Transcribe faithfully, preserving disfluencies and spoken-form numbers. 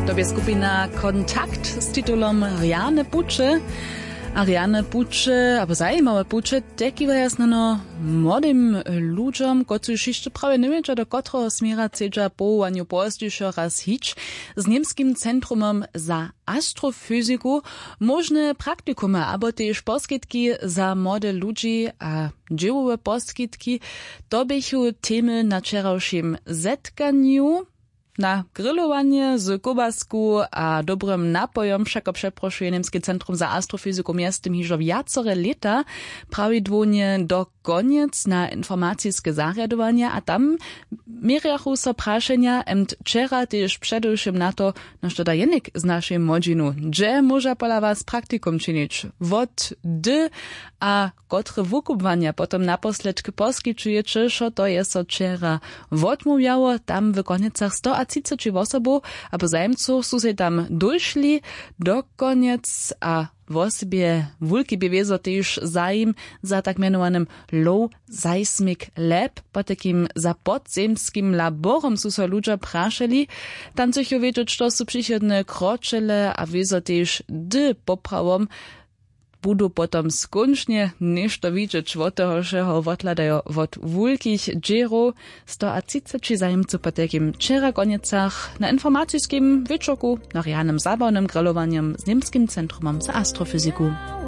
Tobie skupina Kontakt z titulom Rjane puče. A rjane puče, albo zajímawe puče, tekiwa jasno młodym ludziom, którzy jeszcze prawie nie wiedzą, do którego smiera chcedza po uwaniu pozdniejszo raz hić, z niemskim Centrumem za Astrofizyku możne praktikumy, albo też poskitki za młode ludzi a dziełowe poskitki, to bychu temy na wczorajszym zetkaniu. Na grillowanie z kobasku a dobrym napojom všako przeprošuje Niemskie Centrum za Astrofizyku miastem hižo viacore leta, prawidłownie do koniec na informacijskie zarjadowanie, a tam mierjachu so prašenia, emt wczera też przedewším na to, no što da jenik z naszej młodzinu, gdzie może pola was praktikum czynić, wot d, a kotre wukubwania potem naposledky poskyčujecie, šo to je so wczera wotmówiało, tam w koniecach sto a třicet osobów, albo zajemców su se tam došli do koniec, a w osobie wulki bewiezo też zajim za tak mianowanym Low Seismic Lab, po takim za podzemskim laborom su so ludzie prašeli. Tam chcą wiedzieć, co su przychodne kroczele, a wiezo też d poprawom budu potom skončne nešto widzieć od toho, że ho odladają od wulkich dżerów. sto a třicet zajemców po takim wczera koniecach na informacyjskim wieczoku, na rjanym zabawnym grillowaniem z Niemskim Centrumem za Astrofizyku.